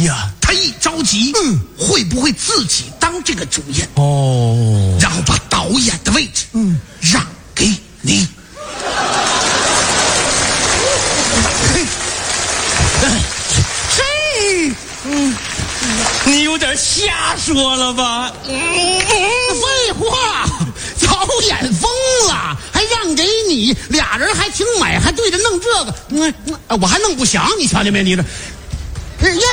呀， 他一着急，会不会自己当这个主演？ 哦， 然后把导演的位置，让给你。 你有点瞎说了吧？ 废话，导演疯了，还让给你，俩人还挺美，还对着弄这个，我还弄不响，你瞧见没？你这，呀，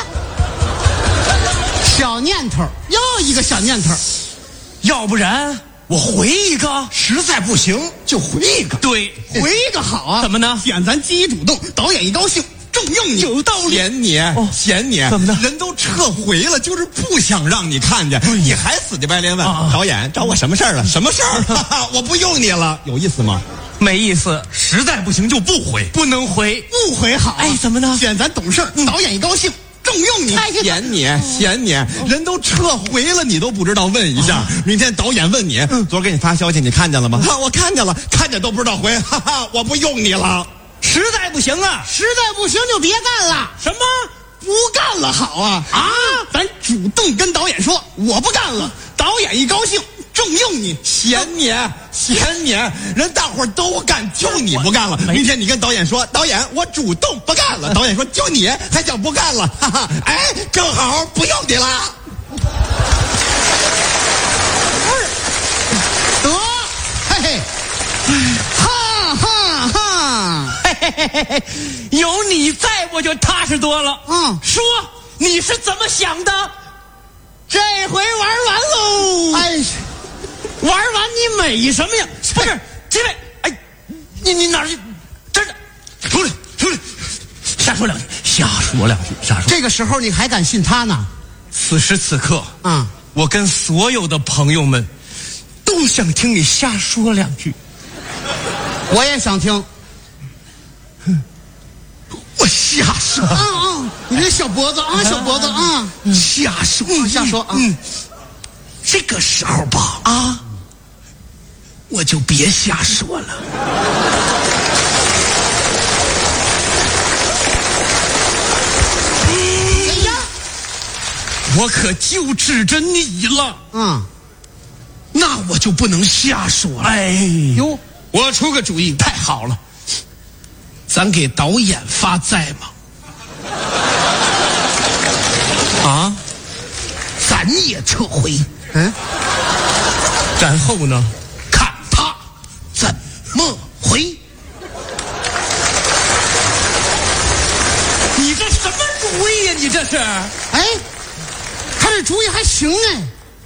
小念头，又一个小念头， 要不然我回一个， 实在不行就回一个， 对， 回一个好啊？ 怎么呢？ 显咱积极主动，导演一高兴。正应你有道理， 嫌你怎么的？ 人都撤回了，就是不想让你看见，你还死乞白赖问导演找我什么事儿了？什么事儿？我不用你了，有意思吗？ 没意思， 实在不行就不回， 不能回， 不回好、啊。 哎，怎么呢？ 显咱懂事，导演一高兴，正应你。 嫌你，人都撤回了，你都不知道问一下。明天导演问你，昨儿给你发消息，你看见了吗？我看见了，看见都不知道回，我不用你了。 实在不行啊， 实在不行就别干了。 什么？ 不干了好啊！咱主动跟导演说我不干了，导演一高兴，正应你。 嫌你，人大伙儿都干，就你不干了。明天你跟导演说，导演我主动不干了。导演说就你还想不干了，哎，正好不用你了。 得，嘿嘿，哈哈哈， 嘿嘿嘿嘿，有你在我就踏实多了。说你是怎么想的？ 这回玩完喽！ 哎，玩完你美什么呀？不是，这位，哎，你哪儿去？真的，出来，瞎说两句。 这个时候你还敢信他呢？ 此时此刻，我跟所有的朋友们都想听你瞎说两句。 我也想听。 我瞎说。 你这小脖子啊，小脖子啊， 瞎说啊。这个时候吧，我就别瞎说了。 哎呀， 我可就指着你了。那我就不能瞎说了。哎哟， 我出个主意，太好了，咱给导演发在吗？咱也撤回。然后呢，看他怎么回。你这什么主意呀？你这是？ 哎，他这主意还行哎。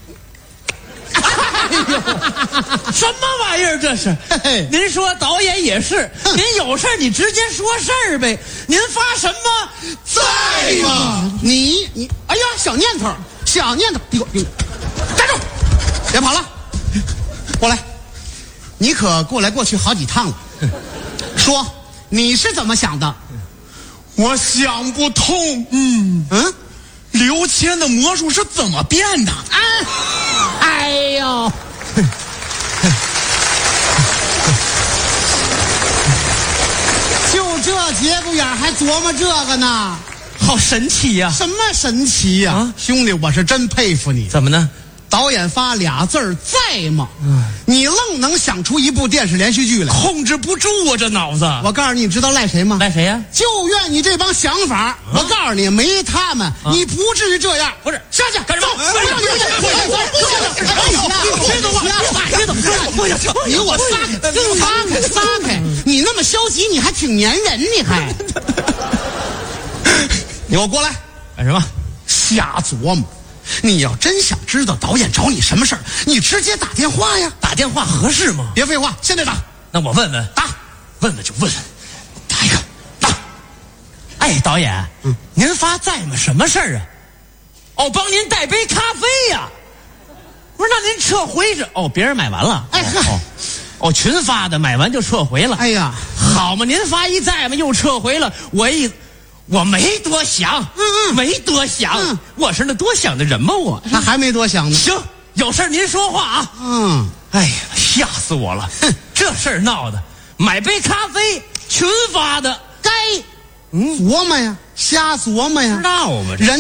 什么玩意儿这是？您说导演也是，您有事你直接说事儿呗。您发什么在吗？ 你，哎呀，小念头，给我站住，别跑了，过来，你可过来过去好几趟了。说你是怎么想的？ 我想不通。刘谦的魔术是怎么变的？ 哎呦，就这节骨眼还琢磨这个呢， 好神奇呀！ 什么神奇呀？兄弟，我是真佩服你。 怎么呢？ 导演发俩字儿在吗？你愣能想出一部电视连续剧来， 控制不住我这脑子。 我告诉你，你知道赖谁吗？ 赖谁呀？ 就怨你这帮想法。我告诉你，没他们，你不至于这样。 不是， 下去干什么？ 你给我撒开！你那么消极，你还挺粘人，你还。你给我过来， 干什么？ 瞎琢磨。你要真想知道导演找你什么事儿，你直接打电话呀。 打电话合适吗？ 别废话，现在打。 那我问问，问就问，打一个，打。哎，导演，您发在吗？什么事儿啊？帮您带杯咖啡呀。不是，那您撤回是？别人买完了。群发的，买完就撤回了。 哎呀， 好嘛，您发一在吗？又撤回了。我没多想，没多想，我是那多想的人吗？ 他还没多想呢。 行，有事您说话啊。哎呀，吓死我了！这事儿闹的，买杯咖啡，群发的， 该琢磨呀，瞎琢磨呀， 知道吗？ 人。